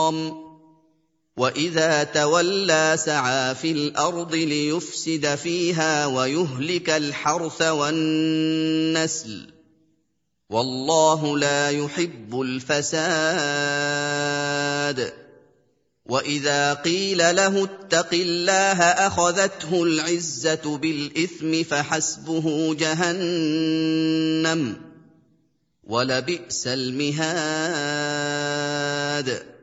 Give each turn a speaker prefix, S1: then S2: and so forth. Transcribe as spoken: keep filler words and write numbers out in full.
S1: حَرَامٌ وَإِذَا تَوَلَّىٰ سَعَىٰ فِي الْأَرْضِ لِيُفْسِدَ فِيهَا وَيُهْلِكَ الْحَرْثَ وَالنَّسْلَ ۗ وَاللَّهُ لَا يُحِبُّ الْفَسَادَ. وَإِذَا قِيلَ لَهُ اتَّقِ اللَّهَ أَخَذَتْهُ الْعِزَّةُ بِالْإِثْمِ فَحَسْبُهُ جَهَنَّمُ ۚ وَلَبِئْسَ الْمِهَادُ.